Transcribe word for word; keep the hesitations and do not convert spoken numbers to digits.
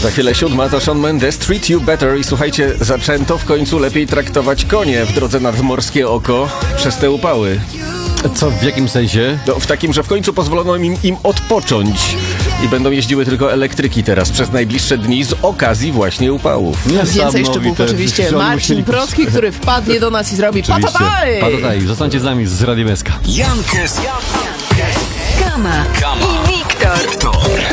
Za chwilę siódma to Shawn Mendes, Treat You Better. I słuchajcie, zaczęto w końcu lepiej traktować konie w drodze nad Morskie Oko przez te upały. Co, w jakim sensie? No, w takim, że w końcu pozwolono im, im odpocząć i będą jeździły tylko elektryki teraz przez najbliższe dni z okazji właśnie upałów. Więcej szczegółów oczywiście Marcin musieli... Procki, który wpadnie do nas i zrobi patataj! Patataj, zostańcie z nami z Radiem S K. Jankes, Kama i Wiktor.